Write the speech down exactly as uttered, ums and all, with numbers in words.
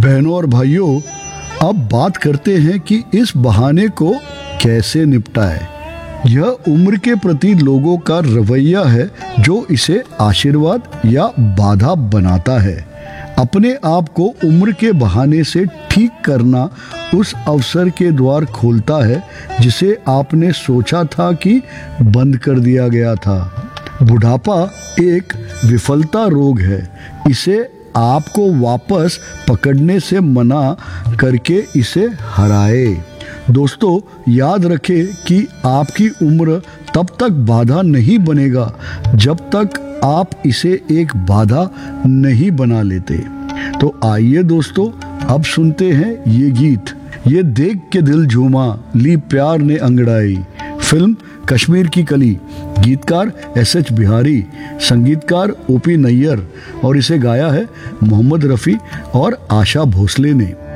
बहनों और भाइयों, अब बात करते हैं कि इस बहाने को कैसे निपटाएं। यह उम्र के प्रति लोगों का रवैया है जो इसे आशीर्वाद या बाधा बनाता है। अपने आप को उम्र के बहाने से ठीक करना उस अवसर के द्वार खोलता है जिसे आपने सोचा था कि बंद कर दिया गया था। बुढ़ापा एक विफलता रोग है। इसे आपको वापस पकड़ने से मना करके इसे हराए। दोस्तों, याद रखें कि आपकी उम्र तब तक बाधा नहीं बनेगा जब तक आप इसे एक बाधा नहीं बना लेते। तो आइए दोस्तों, अब सुनते हैं ये गीत। ये देख के दिल झूमा, ली प्यार ने अंगड़ाई। फिल्म कश्मीर की कली। गीतकार एस एच बिहारी, संगीतकार ओ पी नैयर और इसे गाया है मोहम्मद रफ़ी और आशा भोसले ने।